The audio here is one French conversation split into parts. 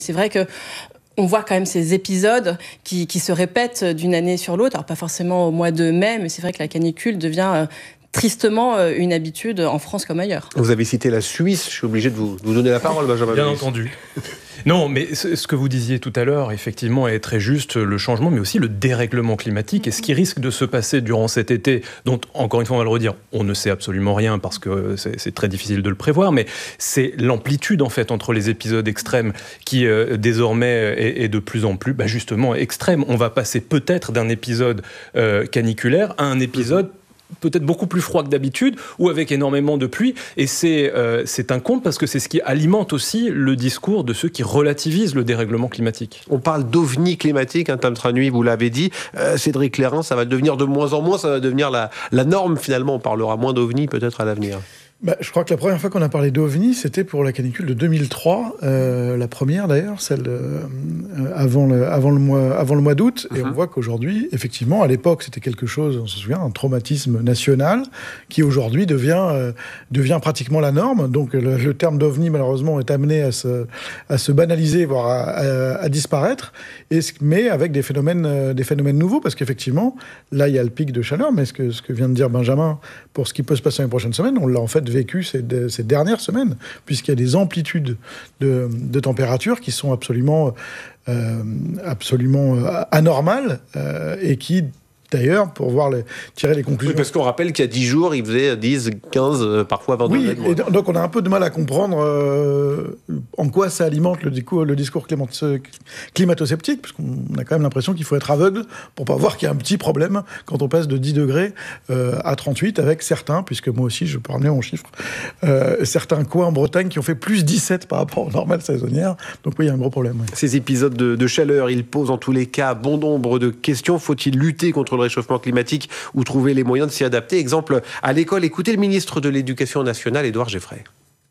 C'est vrai que on voit quand même ces épisodes qui se répètent d'une année sur l'autre. Alors pas forcément au mois de mai, mais c'est vrai que la canicule devient tristement une habitude en France comme ailleurs. Vous avez cité la Suisse, je suis obligé de vous donner la parole, Benjamin. Bien entendu. Non, mais ce que vous disiez tout à l'heure, effectivement, est très juste, le changement, mais aussi le dérèglement climatique, et ce qui risque de se passer durant cet été, dont, encore une fois, on va le redire, on ne sait absolument rien, parce que c'est très difficile de le prévoir, mais c'est l'amplitude, en fait, entre les épisodes extrêmes qui, désormais, est de plus en plus, justement, extrême. On va passer peut-être d'un épisode caniculaire à un épisode peut-être beaucoup plus froid que d'habitude, ou avec énormément de pluie. Et c'est un conte, parce que c'est ce qui alimente aussi le discours de ceux qui relativisent le dérèglement climatique. On parle d'ovni climatique, Tam Tranui, vous l'avez dit. Cédric Clairin, ça va devenir de moins en moins, ça va devenir la norme finalement. On parlera moins d'ovni peut-être à l'avenir. Je crois que la première fois qu'on a parlé d'OVNI, c'était pour la canicule de 2003, la première d'ailleurs, celle avant le mois d'août. Et on voit qu'aujourd'hui, effectivement, à l'époque, c'était quelque chose, on se souvient, un traumatisme national, qui aujourd'hui devient pratiquement la norme. Donc le terme d'OVNI, malheureusement, est amené à se banaliser, voire à disparaître, mais avec des phénomènes nouveaux, parce qu'effectivement, là, il y a le pic de chaleur, mais ce que vient de dire Benjamin, pour ce qui peut se passer dans les prochaines semaines, on l'a en fait vécu ces dernières semaines, puisqu'il y a des amplitudes de température qui sont absolument anormales et qui, d'ailleurs, pour tirer les conclusions... Oui, parce qu'on rappelle qu'il y a 10 jours, il faisait 10, 15, parfois 20 degrés de moins. Oui, donc on a un peu de mal à comprendre en quoi ça alimente le discours climato-sceptique, parce qu'on a quand même l'impression qu'il faut être aveugle pour pas voir qu'il y a un petit problème quand on passe de 10 degrés à 38, avec certains, puisque moi aussi je peux ramener mon chiffre, certains coins en Bretagne qui ont fait plus 17 par rapport aux normales saisonnières. Donc oui, il y a un gros problème. Oui. Ces épisodes de chaleur, ils posent en tous les cas bon nombre de questions. Faut-il lutter contre le réchauffement climatique ou trouver les moyens de s'y adapter? Exemple, à l'école, écoutez le ministre de l'Éducation nationale, Édouard Geoffray.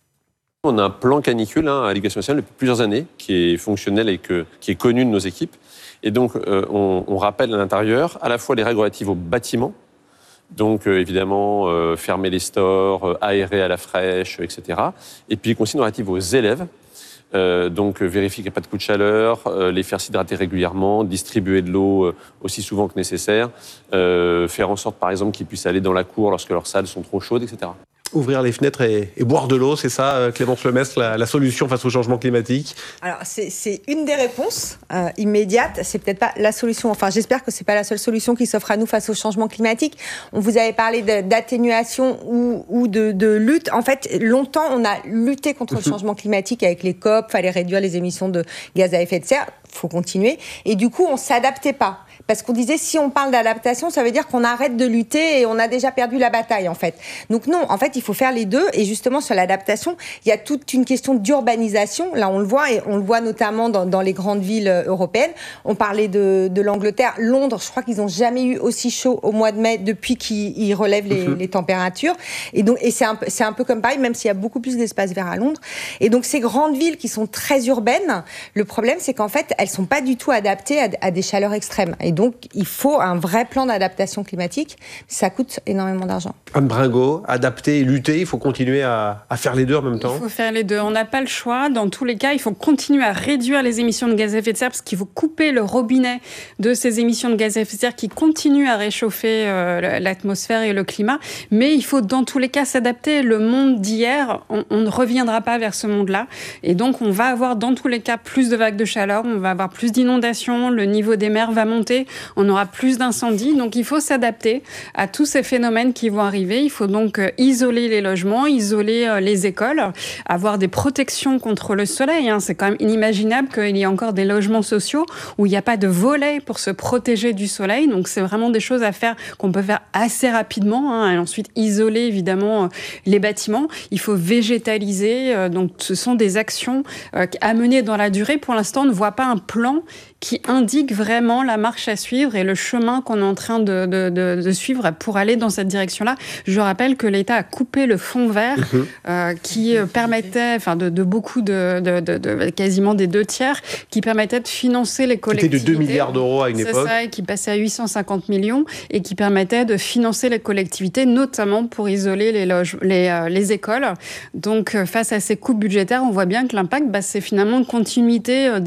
On a un plan canicule à l'Éducation nationale depuis plusieurs années qui est fonctionnel et qui est connu de nos équipes. Et donc, on rappelle à l'intérieur à la fois les règles relatives aux bâtiments, donc évidemment fermer les stores, aérer à la fraîche, etc. Et puis les consignes relatives aux élèves. Donc vérifier qu'il n'y a pas de coup de chaleur, les faire s'hydrater régulièrement, distribuer de l'eau aussi souvent que nécessaire, faire en sorte par exemple qu'ils puissent aller dans la cour lorsque leurs salles sont trop chaudes, etc. Ouvrir les fenêtres et boire de l'eau, c'est ça, Clémence Lemestre, la solution face au changement climatique? Alors, c'est une des réponses immédiates. C'est peut-être pas la solution. Enfin, j'espère que c'est pas la seule solution qui s'offre à nous face au changement climatique. On vous avait parlé d'atténuation ou de lutte. En fait, longtemps, on a lutté contre le changement climatique avec les COP. Fallait réduire les émissions de gaz à effet de serre. Faut continuer. Et du coup, on s'adaptait pas. Parce qu'on disait, si on parle d'adaptation, ça veut dire qu'on arrête de lutter et on a déjà perdu la bataille, en fait. Donc non, en fait, il faut faire les deux. Et justement, sur l'adaptation, il y a toute une question d'urbanisation. Là, on le voit, et on le voit notamment dans les grandes villes européennes. On parlait de l'Angleterre. Londres, je crois qu'ils n'ont jamais eu aussi chaud au mois de mai depuis qu'ils relèvent les températures. Et c'est un peu comme Paris, même s'il y a beaucoup plus d'espace vert à Londres. Et donc, ces grandes villes qui sont très urbaines, le problème, c'est qu'en fait, elles ne sont pas du tout adaptées à des chaleurs extrêmes. Et donc, il faut un vrai plan d'adaptation climatique. Ça coûte énormément d'argent. Anne Bringot, adapter et lutter, il faut continuer à faire les deux en même temps? Il faut faire les deux. On n'a pas le choix. Dans tous les cas, il faut continuer à réduire les émissions de gaz à effet de serre parce qu'il faut couper le robinet de ces émissions de gaz à effet de serre qui continuent à réchauffer l'atmosphère et le climat. Mais il faut dans tous les cas s'adapter. Le monde d'hier, on ne reviendra pas vers ce monde-là. Et donc, on va avoir dans tous les cas plus de vagues de chaleur, on va avoir plus d'inondations, le niveau des mers va monter. On aura plus d'incendies, donc il faut s'adapter à tous ces phénomènes qui vont arriver. Il faut donc isoler les logements, isoler les écoles, avoir des protections contre le soleil. C'est quand même inimaginable qu'il y ait encore des logements sociaux où il n'y a pas de volet pour se protéger du soleil. Donc c'est vraiment des choses à faire qu'on peut faire assez rapidement. Et ensuite isoler évidemment les bâtiments. Il faut végétaliser. Donc ce sont des actions à mener dans la durée. Pour l'instant, on ne voit pas un plan qui indique vraiment la marche à suivre et le chemin qu'on est en train de suivre pour aller dans cette direction-là. Je rappelle que l'État a coupé le fonds vert qui permettait, de beaucoup quasiment des 2/3, qui permettait de financer les collectivités. C'était de 2 milliards d'euros à une époque. C'est ça, et qui passait à 850 millions et qui permettait de financer les collectivités, notamment pour isoler les écoles. Donc, face à ces coupes budgétaires, on voit bien que l'impact, c'est finalement une continuité